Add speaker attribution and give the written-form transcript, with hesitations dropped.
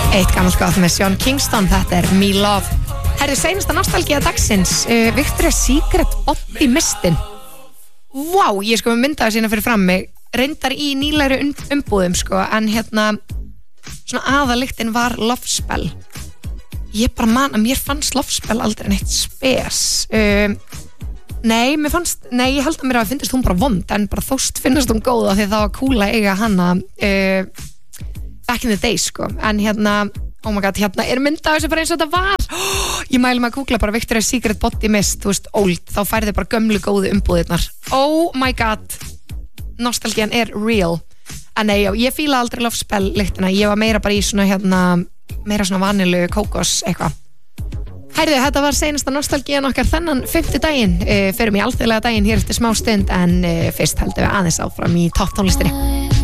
Speaker 1: Eitt gamalt gott með Sean Kingston, þetta Me Love. Herðu, seinasta nostalgía dagsins, Victoria's Secret Body Mistin. Vá, ég sko með myndaði sína fyrir fram mig, reyndar í nýlegri umbúðum sko, en svona aðalyktin var Love Spell. Ég bara man að mér fannst Love Spell aldrei neitt spes. Nei, ég held að mér að finnst hún bara vond, en bara þóst finnast hún góða því það var cool að eiga hana back in the day sko, en oh my god, er myndað þessu bara eins og þetta var. Ég mæli mig að googla bara Victoria's Secret Body Mist, þú veist, old, þá færði bara gömlu góðu umbúðirnar. Oh my god, nostalgían er real. En nei, já, ég fíla aldrei Love Spell lyktina, ég var meira bara í svona meira svona vanilu kókos eitthvað. Heyrðu, þetta var seinasta nostalgían okkar þennan 5. daginn, förum í alþjóðlega daginn hér eftir smá stund, en fyrst heldum við aðeins áfram í topp tónlistinni.